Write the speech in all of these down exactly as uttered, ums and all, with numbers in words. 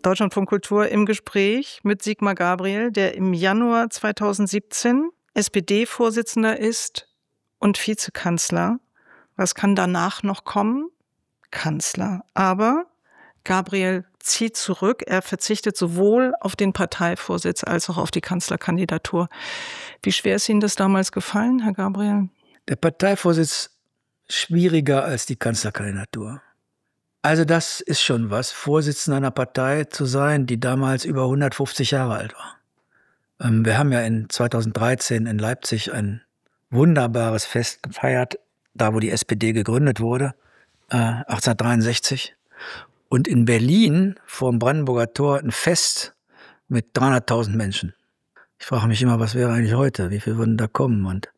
Deutschlandfunk Kultur im Gespräch mit Sigmar Gabriel, der im Januar zweitausendsiebzehn S P D-Vorsitzender ist und Vizekanzler. Was kann danach noch kommen? Kanzler. Aber Gabriel zieht zurück. Er verzichtet sowohl auf den Parteivorsitz als auch auf die Kanzlerkandidatur. Wie schwer ist Ihnen das damals gefallen, Herr Gabriel? Der Parteivorsitz schwieriger als die Kanzlerkandidatur. Also das ist schon was, Vorsitzender einer Partei zu sein, die damals über hundertfünfzig Jahre alt war. Ähm, wir haben ja in zweitausenddreizehn in Leipzig ein wunderbares Fest gefeiert, da wo die S P D gegründet wurde, äh, achtzehnhundertdreiundsechzig. Und in Berlin vor dem Brandenburger Tor ein Fest mit dreihunderttausend Menschen. Ich frage mich immer, was wäre eigentlich heute? Wie viele würden da kommen? Und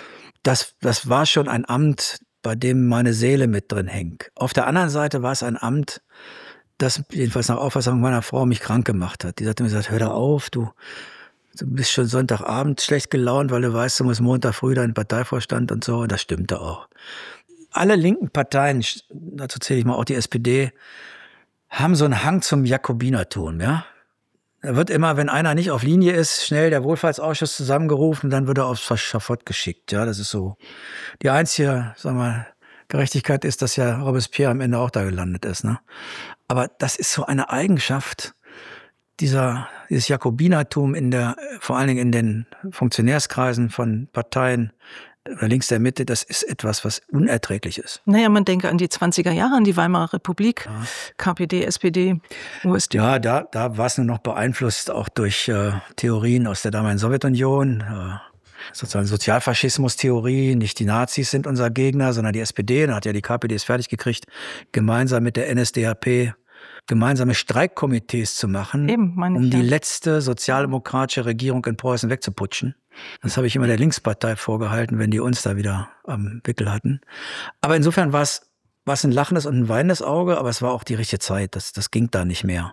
das, das war schon ein Amt, bei dem meine Seele mit drin hängt. Auf der anderen Seite war es ein Amt, das jedenfalls nach Auffassung meiner Frau mich krank gemacht hat. Die hat mir gesagt, hör da auf, du, du bist schon Sonntagabend schlecht gelaunt, weil du weißt, du musst Montag früh deinen Parteivorstand und so. Und das stimmte auch. Alle linken Parteien, dazu zähle ich mal auch die S P D, haben so einen Hang zum Jakobinertum, ja. Da wird immer, wenn einer nicht auf Linie ist, schnell der Wohlfahrtsausschuss zusammengerufen und dann wird er aufs Schafott geschickt. Ja, das ist so. Die einzige, sagen wir, Gerechtigkeit ist, dass ja Robespierre am Ende auch da gelandet ist, ne? Aber das ist so eine Eigenschaft dieser, dieses Jakobinertum in der, vor allen Dingen in den Funktionärskreisen von Parteien oder links der Mitte, das ist etwas, was unerträglich ist. Naja, man denke an die zwanziger Jahre, an die Weimarer Republik, ja. K P D, S P D, U S D. Ja, da, da war es nur noch beeinflusst, auch durch äh, Theorien aus der damaligen Sowjetunion, äh, sozusagen Sozialfaschismus-Theorie, nicht die Nazis sind unser Gegner, sondern die S P D, da hat ja die K P D es fertig gekriegt, gemeinsam mit der N S D A P gemeinsame Streikkomitees zu machen, Eben, meine ich, um die ja. letzte sozialdemokratische Regierung in Preußen wegzuputschen. Das habe ich immer der Linkspartei vorgehalten, wenn die uns da wieder am Wickel hatten. Aber insofern war es, war es ein lachendes und ein weinendes Auge, aber es war auch die richtige Zeit. Das, das ging da nicht mehr.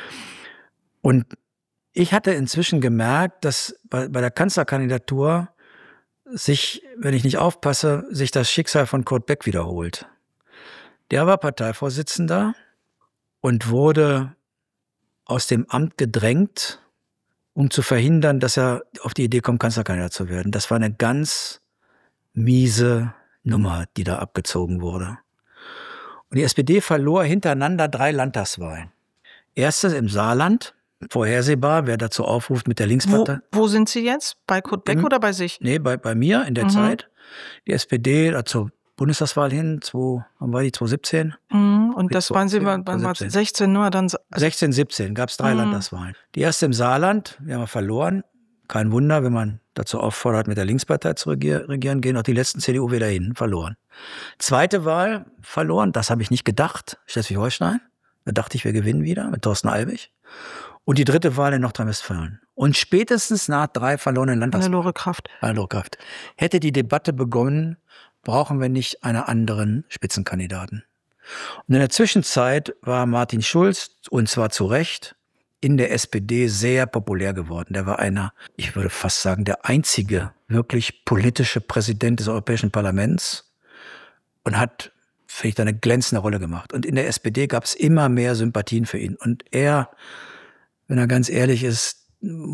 Und ich hatte inzwischen gemerkt, dass bei, bei der Kanzlerkandidatur sich, wenn ich nicht aufpasse, sich das Schicksal von Kurt Beck wiederholt. Der war Parteivorsitzender und wurde aus dem Amt gedrängt, um zu verhindern, dass er auf die Idee kommt, Kanzlerkandidat zu werden. Das war eine ganz miese Nummer, die da abgezogen wurde. Und die S P D verlor hintereinander drei Landtagswahlen. Erstes im Saarland, vorhersehbar, wer dazu aufruft mit der Linkspartei. Wo, wo sind Sie jetzt? Bei Kurt Beck Im, oder bei sich? Nee, bei, bei mir in der mhm. Zeit. Die S P D dazu Bundestagswahl hin, zwei, wann war die, zweitausendsiebzehn? Mm, und das waren Sie mal sechzehn, nur dann. sechzehn, siebzehn gab es drei mm. Landtagswahlen. Die erste im Saarland, wir haben verloren. Kein Wunder, wenn man dazu auffordert, mit der Linkspartei zu regieren, gehen auch die letzten C D U wieder hin, verloren. Zweite Wahl, verloren, das habe ich nicht gedacht, Schleswig-Holstein. Da dachte ich, wir gewinnen wieder mit Thorsten Albig. Und die dritte Wahl in Nordrhein-Westfalen. Und spätestens nach drei verlorenen Landtagswahlen. Hannelore Kraft. Hannelore Kraft. Hätte die Debatte begonnen, brauchen wir nicht einen anderen Spitzenkandidaten. Und in der Zwischenzeit war Martin Schulz, und zwar zu Recht, in der S P D sehr populär geworden. Der war einer, ich würde fast sagen, der einzige wirklich politische Präsident des Europäischen Parlaments und hat, finde ich, da eine glänzende Rolle gemacht. Und in der S P D gab es immer mehr Sympathien für ihn. Und er, wenn er ganz ehrlich ist,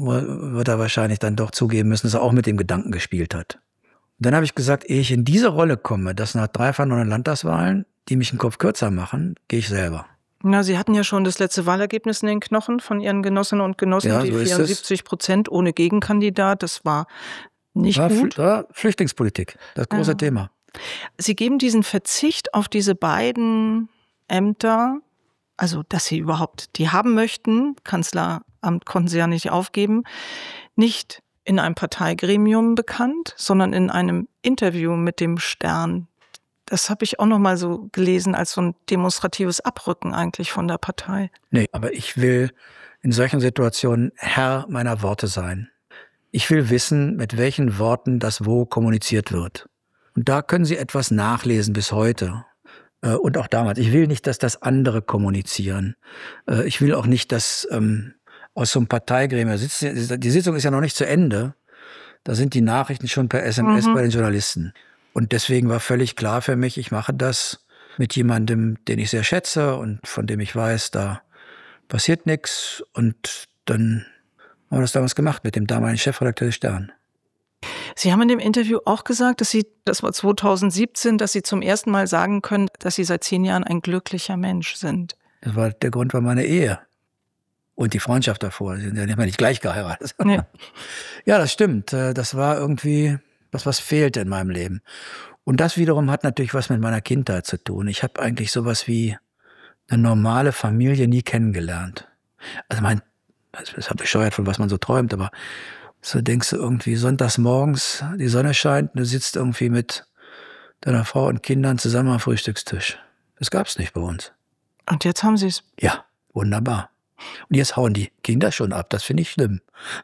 wird er wahrscheinlich dann doch zugeben müssen, dass er auch mit dem Gedanken gespielt hat. Und dann habe ich gesagt, ehe ich in diese Rolle komme, dass nach drei verlorenen Landtagswahlen, die mich den Kopf kürzer machen, gehe ich selber. Na, Sie hatten ja schon das letzte Wahlergebnis in den Knochen von Ihren Genossinnen und Genossen, ja, die so vierundsiebzig Prozent ohne Gegenkandidat. Das war nicht war gut. Fl- war Flüchtlingspolitik, das große ja. Thema. Sie geben diesen Verzicht auf diese beiden Ämter, also dass Sie überhaupt die haben möchten, Kanzleramt konnten Sie ja nicht aufgeben, nicht in einem Parteigremium bekannt, sondern in einem Interview mit dem Stern. Das habe ich auch noch mal so gelesen als so ein demonstratives Abrücken eigentlich von der Partei. Nee, aber ich will in solchen Situationen Herr meiner Worte sein. Ich will wissen, mit welchen Worten das wo kommuniziert wird. Und da können Sie etwas nachlesen bis heute. Und auch damals. Ich will nicht, dass das andere kommunizieren. Ich will auch nicht, dass ähm, aus so einem Parteigremium, die Sitzung ist ja noch nicht zu Ende, da sind die Nachrichten schon per S M S mhm. bei den Journalisten. Und deswegen war völlig klar für mich, ich mache das mit jemandem, den ich sehr schätze und von dem ich weiß, da, passiert nichts. Und dann haben wir das damals gemacht mit dem damaligen Chefredakteur des Stern. Sie haben in dem Interview auch gesagt, dass Sie, das war zweitausendsiebzehn, dass Sie zum ersten Mal sagen können, dass Sie seit zehn Jahren ein glücklicher Mensch sind. Das war, der Grund war meine Ehe. Und die Freundschaft davor. Sie sind ja nicht, nicht gleich geheiratet. Ja. Ja, das stimmt. Das war irgendwie das, was fehlte in meinem Leben. Und das wiederum hat natürlich was mit meiner Kindheit zu tun. Ich habe eigentlich sowas wie eine normale Familie nie kennengelernt. Also mein, das ist ja bescheuert, von was man so träumt, aber so denkst du irgendwie sonntags morgens, die Sonne scheint, und du sitzt irgendwie mit deiner Frau und Kindern zusammen am Frühstückstisch. Das gab's nicht bei uns. Und jetzt haben Sie es. Ja, wunderbar. Und jetzt hauen die Kinder schon ab. Das finde ich schlimm.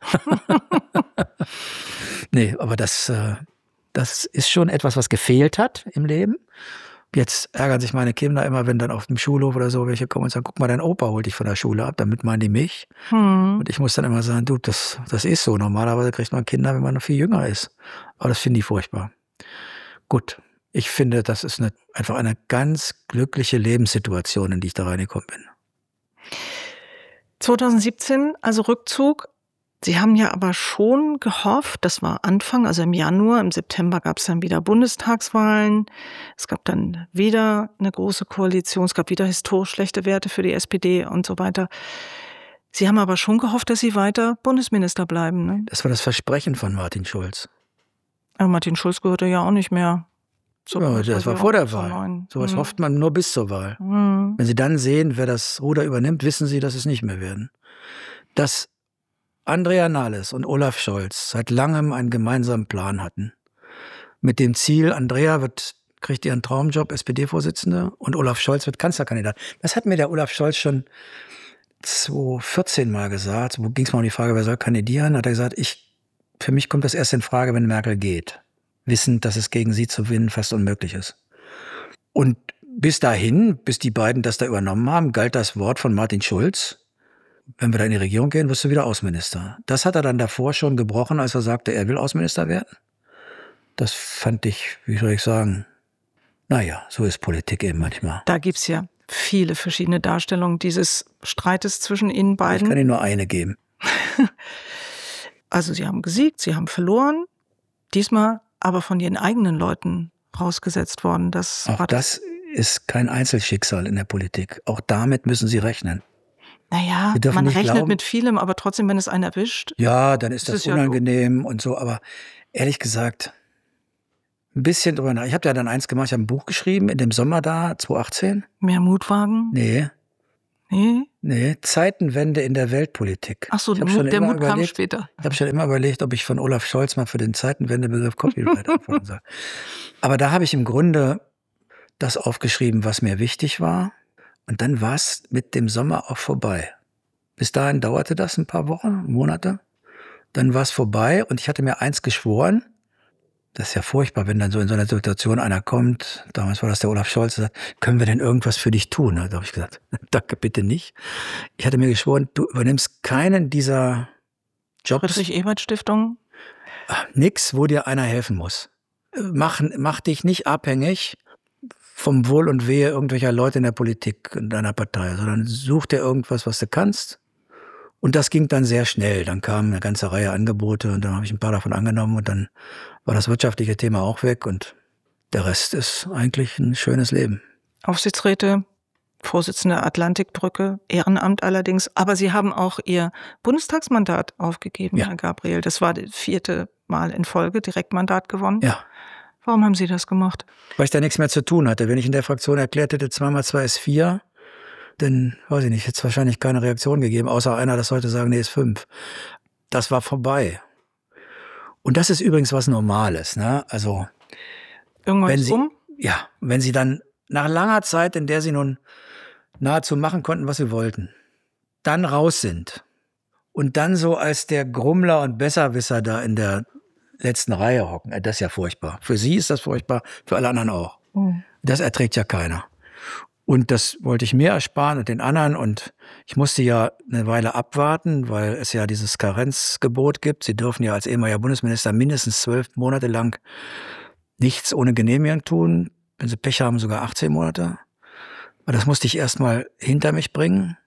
Nee, aber das, das ist schon etwas, was gefehlt hat im Leben. Jetzt ärgern sich meine Kinder immer, wenn dann auf dem Schulhof oder so welche kommen und sagen, guck mal, dein Opa holt dich von der Schule ab. Damit meinen die mich. Hm. Und ich muss dann immer sagen, du, das, das ist so. Normalerweise kriegt man Kinder, wenn man noch viel jünger ist. Aber das finden die furchtbar. Gut, ich finde, das ist eine, einfach eine ganz glückliche Lebenssituation, in die ich da reingekommen bin. zweitausendsiebzehn, also Rückzug. Sie haben ja aber schon gehofft, das war Anfang, also im Januar, im September gab es dann wieder Bundestagswahlen. Es gab dann wieder eine große Koalition, es gab wieder historisch schlechte Werte für die S P D und so weiter. Sie haben aber schon gehofft, dass Sie weiter Bundesminister bleiben, ne? Das war das Versprechen von Martin Schulz. Aber Martin Schulz gehörte ja auch nicht mehr. So, ja, das war vor der Wahl. Sowas mhm. hofft man nur bis zur Wahl. Mhm. Wenn Sie dann sehen, wer das Ruder übernimmt, wissen Sie, dass es nicht mehr werden. Dass Andrea Nahles und Olaf Scholz seit langem einen gemeinsamen Plan hatten. Mit dem Ziel, Andrea wird, kriegt ihren Traumjob, S P D-Vorsitzende, und Olaf Scholz wird Kanzlerkandidat. Das hat mir der Olaf Scholz schon zweitausendvierzehn mal gesagt. Wo ging es mal um die Frage, wer soll kandidieren? Hat er gesagt, ich, für mich kommt das erst in Frage, wenn Merkel geht. Wissend, dass es gegen sie zu gewinnen fast unmöglich ist. Und bis dahin, bis die beiden das da übernommen haben, galt das Wort von Martin Schulz: Wenn wir da in die Regierung gehen, wirst du wieder Außenminister. Das hat er dann davor schon gebrochen, als er sagte, er will Außenminister werden. Das fand ich, wie soll ich sagen, naja, so ist Politik eben manchmal. Da gibt's ja viele verschiedene Darstellungen dieses Streites zwischen Ihnen beiden. Ich kann Ihnen nur eine geben. Also Sie haben gesiegt, Sie haben verloren. Diesmal aber von Ihren eigenen Leuten rausgesetzt worden. Das Auch war das ist kein Einzelschicksal in der Politik. Auch damit müssen Sie rechnen. Naja, man rechnet glauben, mit vielem, aber trotzdem, wenn es einen erwischt. Ja, dann ist das, das ist unangenehm ja und so. Aber ehrlich gesagt, ein bisschen drüber nach. Ich habe ja dann eins gemacht, ich habe ein Buch geschrieben in dem Sommer da, zweitausendachtzehn. Mehr Mutwagen? Nee. Nee? Nee, Zeitenwende in der Weltpolitik. Ach so, der Mut, der Mut kam später. Ich habe schon immer überlegt, ob ich von Olaf Scholz mal für den Zeitenwende-Begriff Copyright anfangen soll. Aber da habe ich im Grunde das aufgeschrieben, was mir wichtig war. Und dann war es mit dem Sommer auch vorbei. Bis dahin dauerte das ein paar Wochen, Monate. Dann war es vorbei und ich hatte mir eins geschworen. Das ist ja furchtbar, wenn dann so in so einer Situation einer kommt. Damals war das der Olaf Scholz, der sagt, können wir denn irgendwas für dich tun? Da habe ich gesagt, danke, bitte nicht. Ich hatte mir geschworen, du übernimmst keinen dieser Jobs. Friedrich-Ebert-Stiftung? Nix, wo dir einer helfen muss. Mach, mach dich nicht abhängig vom Wohl und Wehe irgendwelcher Leute in der Politik, in deiner Partei, sondern such dir irgendwas, was du kannst. Und das ging dann sehr schnell. Dann kamen eine ganze Reihe Angebote und dann habe ich ein paar davon angenommen und dann war das wirtschaftliche Thema auch weg und der Rest ist eigentlich ein schönes Leben. Aufsichtsräte, Vorsitzende Atlantikbrücke, Ehrenamt allerdings, aber Sie haben auch Ihr Bundestagsmandat aufgegeben, ja. Herr Gabriel. Das war das vierte Mal in Folge, Direktmandat gewonnen. Ja. Warum haben Sie das gemacht? Weil ich da nichts mehr zu tun hatte. Wenn ich in der Fraktion erklärt hätte, zwei mal zwei ist vier, dann, weiß ich nicht, hätte es wahrscheinlich keine Reaktion gegeben, außer einer, das sollte sagen, nee, ist fünf. Das war vorbei. Und das ist übrigens was Normales, ne? Also, irgendwann wenn ist Sie, um? Ja, wenn Sie dann nach langer Zeit, in der Sie nun nahezu machen konnten, was Sie wollten, dann raus sind und dann so als der Grummler und Besserwisser da in der letzten Reihe hocken, das ist ja furchtbar. Für Sie ist das furchtbar, für alle anderen auch. Mhm. Das erträgt ja keiner. Und das wollte ich mir ersparen und den anderen. Und ich musste ja eine Weile abwarten, weil es ja dieses Karenzgebot gibt. Sie dürfen ja als ehemaliger Bundesminister mindestens zwölf Monate lang nichts ohne Genehmigung tun. Wenn Sie Pech haben, sogar achtzehn Monate. Aber das musste ich erst mal hinter mich bringen.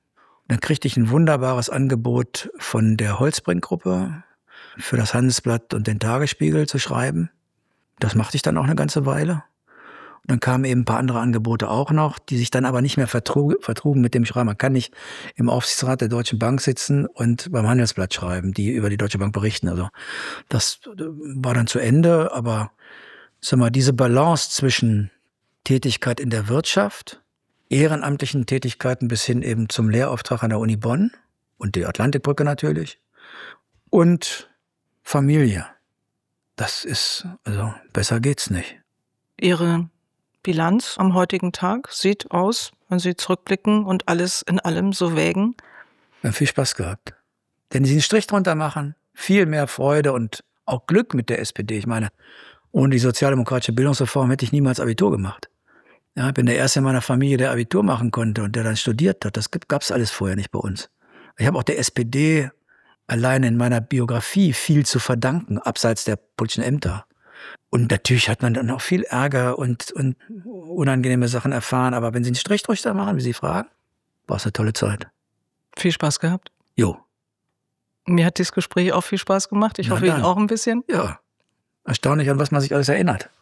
Dann kriegte ich ein wunderbares Angebot von der Holzbrink-Gruppe für das Handelsblatt und den Tagesspiegel zu schreiben. Das machte ich dann auch eine ganze Weile. Und dann kamen eben ein paar andere Angebote auch noch, die sich dann aber nicht mehr vertrug, vertrugen mit dem Schreiben. Man kann nicht im Aufsichtsrat der Deutschen Bank sitzen und beim Handelsblatt schreiben, die über die Deutsche Bank berichten. Also das war dann zu Ende. Aber sag mal, diese Balance zwischen Tätigkeit in der Wirtschaft, ehrenamtlichen Tätigkeiten bis hin eben zum Lehrauftrag an der Uni Bonn und die Atlantikbrücke natürlich und Familie. Das ist, also besser geht's nicht. Ihre Bilanz am heutigen Tag sieht aus, wenn Sie zurückblicken und alles in allem so wägen? Wir haben viel Spaß gehabt. Wenn Sie einen Strich drunter machen, viel mehr Freude und auch Glück mit der S P D. Ich meine, ohne die sozialdemokratische Bildungsreform hätte ich niemals Abitur gemacht. Ja, ich bin der Erste in meiner Familie, der Abitur machen konnte und der dann studiert hat. Das gab es alles vorher nicht bei uns. Ich habe auch der S P D alleine in meiner Biografie viel zu verdanken, abseits der politischen Ämter. Und natürlich hat man dann auch viel Ärger und, und unangenehme Sachen erfahren. Aber wenn Sie einen Strich drunter machen, wie Sie fragen, war es eine tolle Zeit. Viel Spaß gehabt? Jo. Mir hat dieses Gespräch auch viel Spaß gemacht. Ich Na hoffe, dann. Ihnen auch ein bisschen. Ja. Erstaunlich, an was man sich alles erinnert.